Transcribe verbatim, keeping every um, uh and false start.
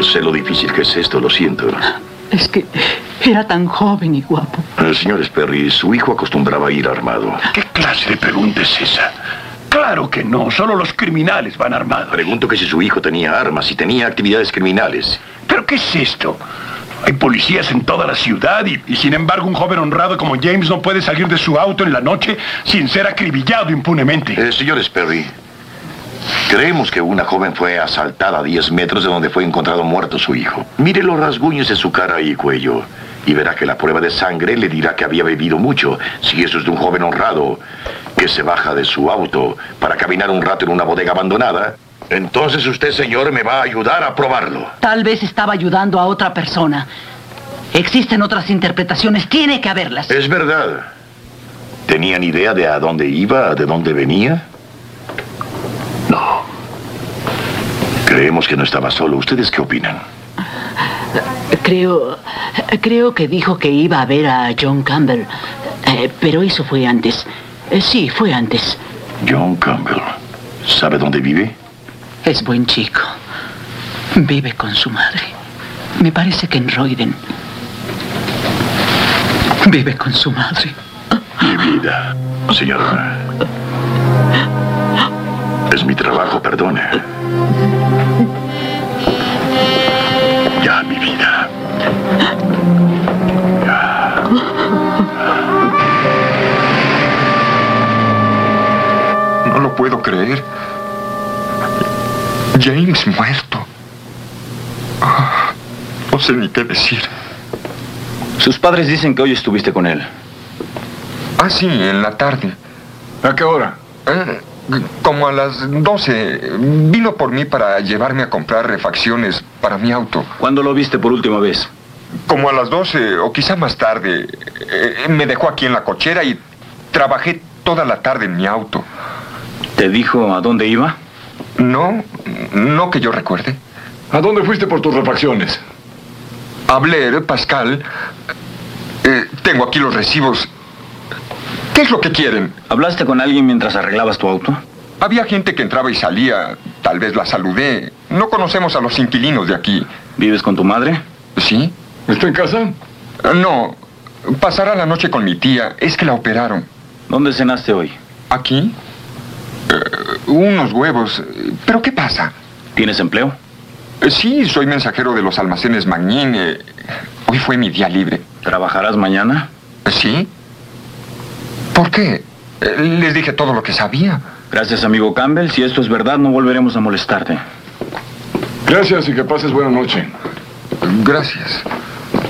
Sé lo difícil que es esto, lo siento. Es que era tan joven y guapo. Eh, señor Sperry, su hijo acostumbraba a ir armado. ¿Qué clase de pregunta es esa? Claro que no, solo los criminales van armados. Pregunto que si su hijo tenía armas, si tenía actividades criminales. ¿Pero qué es esto? Hay policías en toda la ciudad y, y sin embargo un joven honrado como James no puede salir de su auto en la noche sin ser acribillado impunemente. Eh, señor Sperry, creemos que una joven fue asaltada a diez metros de donde fue encontrado muerto su hijo. Mire los rasguños en su cara y cuello y verá que la prueba de sangre le dirá que había bebido mucho. Si eso es de un joven honrado que se baja de su auto para caminar un rato en una bodega abandonada, entonces usted, señor, me va a ayudar a probarlo. Tal vez estaba ayudando a otra persona. Existen otras interpretaciones, tiene que haberlas. Es verdad. ¿Tenían idea de a dónde iba, de dónde venía? No. Creemos que no estaba solo. ¿Ustedes qué opinan? Creo... Creo que dijo que iba a ver a John Campbell. Eh, pero eso fue antes. Eh, sí, fue antes. John Campbell. ¿Sabe dónde vive? Es buen chico. Vive con su madre. Me parece que en Royden. Vive con su madre. Mi vida, señora. Es mi trabajo, perdone. Ya, mi vida. Ya. No lo puedo creer. James muerto. Oh, no sé ni qué decir. Sus padres dicen que hoy estuviste con él. Ah, sí, en la tarde. ¿A qué hora? Eh, como a las doce. Vino por mí para llevarme a comprar refacciones para mi auto. ¿Cuándo lo viste por última vez? Como a las doce o quizá más tarde. Eh, me dejó aquí en la cochera y trabajé toda la tarde en mi auto. ¿Te dijo a dónde iba? No, no que yo recuerde. ¿A dónde fuiste por tus refacciones? Hablé, Pascal. Eh, tengo aquí los recibos. ¿Qué es lo que quieren? ¿Hablaste con alguien mientras arreglabas tu auto? Había gente que entraba y salía. Tal vez la saludé. No conocemos a los inquilinos de aquí. ¿Vives con tu madre? ¿Sí? ¿Está en casa? No. Pasará la noche con mi tía. Es que la operaron. ¿Dónde cenaste hoy? ¿Aquí? Uh, unos huevos. ¿Pero qué pasa? ¿Tienes empleo? Uh, sí, soy mensajero de los almacenes Magnin. Uh, hoy fue mi día libre. ¿Trabajarás mañana? Uh, ¿Sí? ¿Por qué? Uh, les dije todo lo que sabía. Gracias, amigo Campbell. Si esto es verdad, no volveremos a molestarte. Gracias y que pases buena noche. Gracias.